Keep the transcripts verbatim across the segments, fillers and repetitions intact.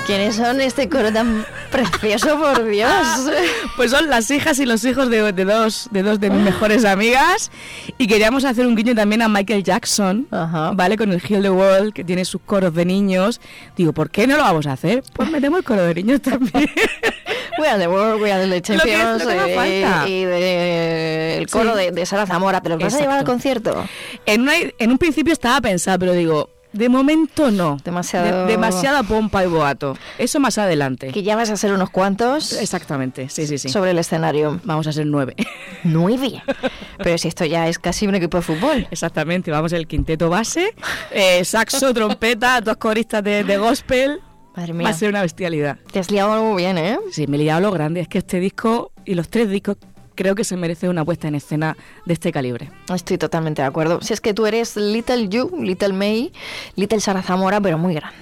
¿Quiénes son este coro tan precioso, por Dios? Pues son las hijas y los hijos de, de, dos, de dos de mis mejores amigas. Y queríamos hacer un guiño también a Michael Jackson, Ajá. ¿vale? Con el Heal the World, que tiene sus coros de niños. Digo, ¿por qué no lo vamos a hacer? Pues metemos el coro de niños también. We are the world, we are the champions. Lo que, lo que y, falta. y de, el coro sí. de, de Sara Zamora. ¿Te lo vas a llevar al concierto? En, una, en un principio estaba pensado, pero digo... De momento no. Demasiado... De, demasiada pompa y boato. Eso más adelante. Que ya vas a ser unos cuantos. Exactamente, sí, sí, sí. Sobre el escenario. Vamos a ser nueve. ¿Nueve? Pero si esto ya es casi un equipo de fútbol. Exactamente, vamos el quinteto base, eh, saxo, trompeta, dos coristas de, de gospel. Madre mía. Va a ser una bestialidad. Te has liado muy bien, ¿eh? Sí, me he liado lo grande. Es que este disco y los tres discos creo que se merece una puesta en escena de este calibre. Estoy totalmente de acuerdo. Si es que tú eres Little You, Little May, Little Sara Zamora, pero muy grande.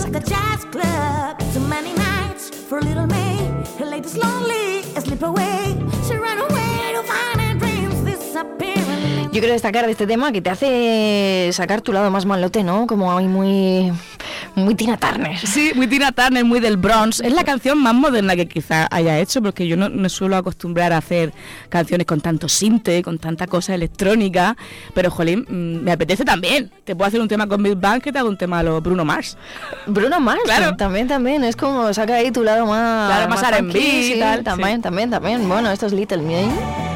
Yo quiero destacar de este tema que te hace sacar tu lado más malote, ¿no? Como hay muy... Muy Tina Turner. Sí, muy Tina Turner, muy del Bronx. Es la canción más moderna que quizá haya hecho, porque yo no me suelo acostumbrar a hacer canciones con tanto sinte, con tanta cosa electrónica, pero jolín, me apetece también. Te puedo hacer un tema con Big Bang que te hago un tema a los Bruno Mars. Bruno Mars, claro. También, también. Es como saca ahí tu lado más... Claro, más, más R and B y sí, tal. También, sí. también, también. Bueno, esto es Little Me.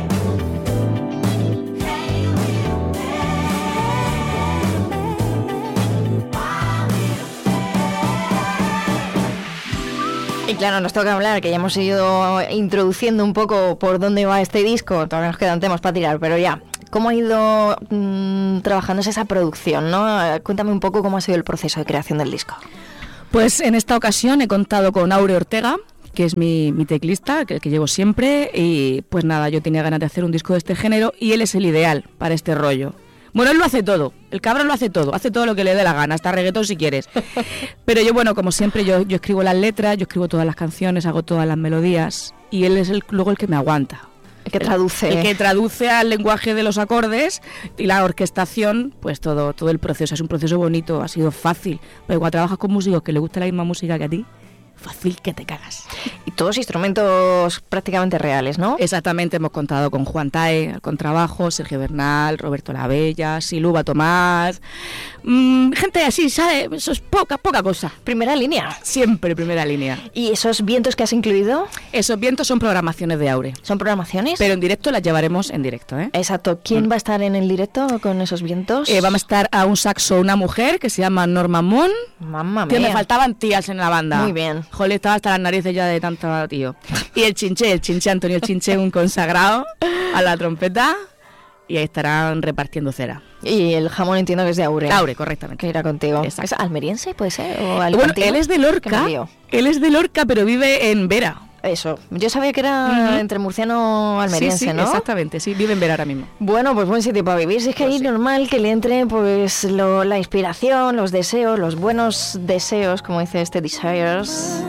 Y claro, nos toca hablar, que ya hemos ido introduciendo un poco por dónde va este disco, todavía nos quedan temas para tirar, pero ya, ¿cómo ha ido mmm, trabajándose esa producción, ¿no? Cuéntame un poco cómo ha sido el proceso de creación del disco. Pues en esta ocasión he contado con Aure Ortega, que es mi, mi teclista, que, que llevo siempre, y pues nada, yo tenía ganas de hacer un disco de este género y él es el ideal para este rollo. Bueno, él lo hace todo, el cabrón lo hace todo, hace todo lo que le dé la gana, hasta reggaetón si quieres. Pero yo, bueno, como siempre, yo, yo escribo las letras, yo escribo todas las canciones, hago todas las melodías y él es el, luego el que me aguanta. El que traduce. El, el que traduce al lenguaje de los acordes y la orquestación, pues todo, todo el proceso. Es un proceso bonito, ha sido fácil, pero cuando trabajas con músicos que les gusta la misma música que a ti, fácil que te cagas. Y todos instrumentos prácticamente reales, ¿no? Exactamente, hemos contado con Juan Tae al contrabajo, Sergio Bernal, Roberto Labella, Siluba Tomás, mmm, gente así, ¿sabes? Eso es poca, poca cosa. Primera línea. Siempre primera línea. ¿Y esos vientos que has incluido? Esos vientos son programaciones de Aure. ¿Son programaciones? Pero en directo las llevaremos en directo, ¿eh? Exacto. ¿Quién mm. va a estar en el directo con esos vientos? Eh, vamos a estar a un saxo, una mujer que se llama Norma Mon. Mamma mía. Que me faltaban tías en la banda. Muy bien. Joder, estaba hasta las narices ya de tanto tío. Y el Chinché, el Chinché, Antonio el Chinché, un consagrado a la trompeta. Y ahí estarán repartiendo cera. Y el jamón entiendo que es de Aure. Aure, correctamente. Que irá contigo. Exacto. ¿Es almeriense, puede ser? ¿O bueno, él es de Lorca. Él es de Lorca, pero vive en Vera. Eso. Yo sabía que era uh-huh. entre murciano almeriense, sí, sí, ¿no? Exactamente, sí, vive en Vera ahora mismo. Bueno, pues buen sitio para vivir. Si es que pues ahí sí. normal que le entre pues lo, la inspiración, los deseos, los buenos deseos, como dice este Desires.